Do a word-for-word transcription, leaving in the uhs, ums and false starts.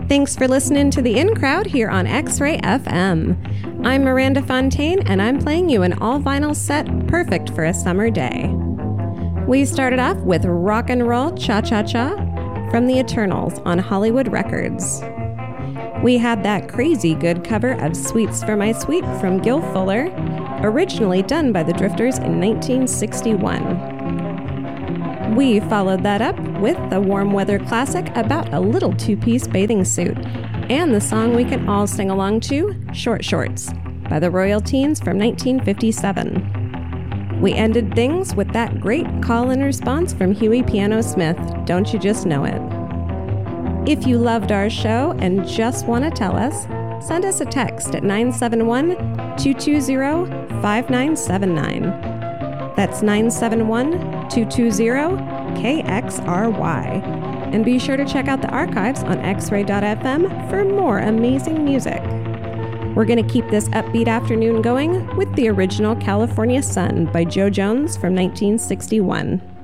Thanks for listening to the In Crowd here on X-Ray F M. I'm Miranda Fontaine, and I'm playing you an all-vinyl set perfect for a summer day. We started off with Rock and Roll Cha-Cha-Cha from the Eternals on Hollywood Records. We had that crazy good cover of Sweets for My Sweet from Gil Fuller, originally done by the Drifters in nineteen sixty-one. We followed that up with the warm weather classic about a little two-piece bathing suit, and the song we can all sing along to, Short Shorts, by the Royal Teens from nineteen fifty-seven. We ended things with that great call-in response from Huey Piano Smith, Don't You Just Know It? If you loved our show and just want to tell us, send us a text at nine seven one, two two zero, five nine seven nine. That's nine seven one, two two zero, K X R Y. And be sure to check out the archives on x ray dot f m for more amazing music. We're going to keep this upbeat afternoon going with the original California Sun by Joe Jones from nineteen sixty-one.